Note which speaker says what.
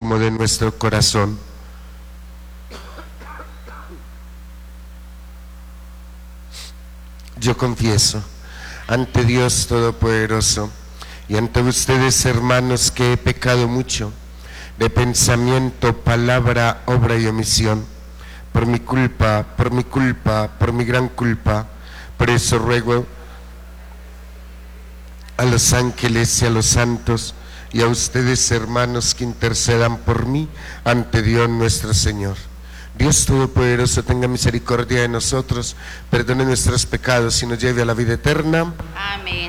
Speaker 1: como de nuestro corazón. Yo confieso ante Dios Todopoderoso y ante ustedes, hermanos, que he pecado mucho de pensamiento, palabra, obra y omisión, por mi culpa, por mi gran culpa. Por eso ruego a los ángeles y a los santos y a ustedes, hermanos, que intercedan por mí ante Dios nuestro Señor. Dios Todopoderoso tenga misericordia de nosotros, perdone nuestros pecados y nos lleve a la vida eterna.
Speaker 2: Amén.